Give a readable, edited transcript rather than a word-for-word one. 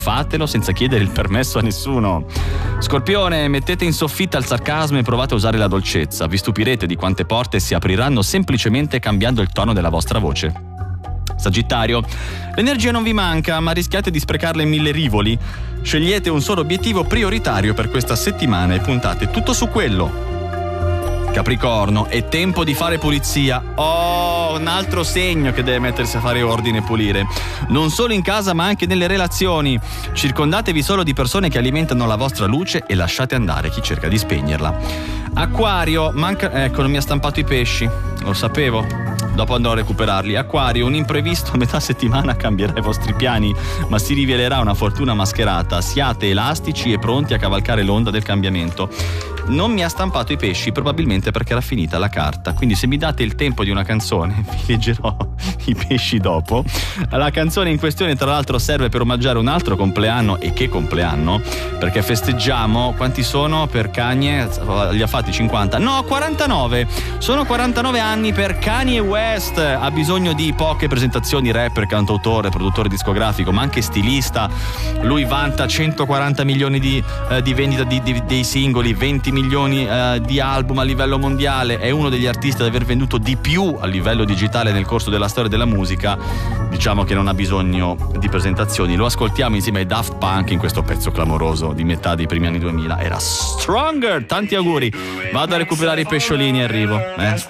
Fatelo senza chiedere il permesso a nessuno. Scorpione, mettete in soffitta il sarcasmo e provate a usare la dolcezza. Vi stupirete di quante porte si apriranno semplicemente cambiando il tono della vostra voce. Sagittario, l'energia non vi manca, ma rischiate di sprecarla in 1000 rivoli. Scegliete un solo obiettivo prioritario per questa settimana e puntate tutto su quello. Capricorno, è tempo di fare pulizia. Oh, un altro segno che deve mettersi a fare ordine e pulire. Non solo in casa ma anche nelle relazioni. Circondatevi solo di persone che alimentano la vostra luce e lasciate andare chi cerca di spegnerla. Acquario, ecco, non mi ha stampato i pesci. Lo sapevo. Dopo andrò a recuperarli. Acquario, un imprevisto a metà settimana cambierà i vostri piani, ma si rivelerà una fortuna mascherata. Siate elastici e pronti a cavalcare l'onda del cambiamento. Non mi ha stampato i pesci, probabilmente perché era finita la carta, quindi se mi date il tempo di una canzone vi leggerò i pesci dopo. La canzone in questione tra l'altro serve per omaggiare un altro compleanno, e che compleanno, perché festeggiamo, quanti sono per Kanye? Li ha fatti 50? No, 49! Sono 49 anni per Kanye West. Ha bisogno di poche presentazioni, rapper, cantautore, produttore discografico, ma anche stilista. Lui vanta 140 milioni di vendita dei singoli, 20 milioni di album a livello mondiale. È uno degli artisti ad aver venduto di più a livello digitale nel corso della storia della musica. Diciamo che non ha bisogno di presentazioni. Lo ascoltiamo insieme ai Daft Punk in questo pezzo clamoroso di metà dei primi anni 2000. Era Stronger. Tanti auguri. Vado a recuperare i pesciolini e arrivo.